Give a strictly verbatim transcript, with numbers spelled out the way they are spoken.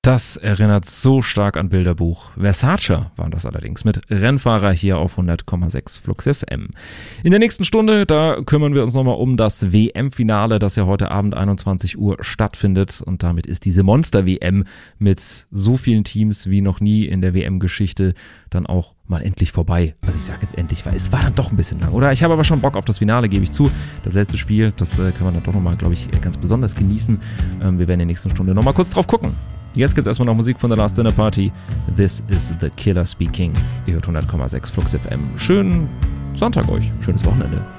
Das erinnert so stark an Bilderbuch. Versace waren das allerdings mit Rennfahrer hier auf hundert Komma sechs Flux F M. In der nächsten Stunde, da kümmern wir uns nochmal um das W M-Finale, das ja heute Abend einundzwanzig Uhr stattfindet. Und damit ist diese Monster-W M mit so vielen Teams wie noch nie in der W M-Geschichte dann auch mal endlich vorbei. Also ich sage jetzt endlich, weil es war dann doch ein bisschen lang, oder? Ich habe aber schon Bock auf das Finale, gebe ich zu. Das letzte Spiel, das äh, kann man dann doch nochmal, glaube ich, ganz besonders genießen. Ähm, wir werden in der nächsten Stunde nochmal kurz drauf gucken. Jetzt gibt es erstmal noch Musik von The Last Dinner Party. This is the Killer Speaking. Ihr hört hundert Komma sechs Flux F M. Schönen Sonntag euch, schönes Wochenende.